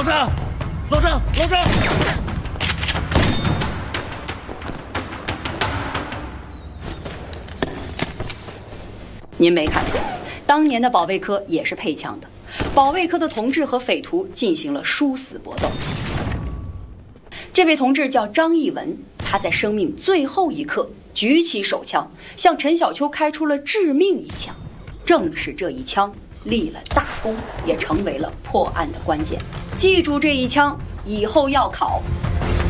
长，老张，老张！ 您没看错，当年的保卫科也是配枪的。保卫科的同志和匪徒进行了殊死搏斗。这位同志叫张义文，他在生命最后一刻举起手枪，向陈小秋开出了致命一枪。正是这一枪立了大功，也成为了破案的关键。记住这一枪，以后要考。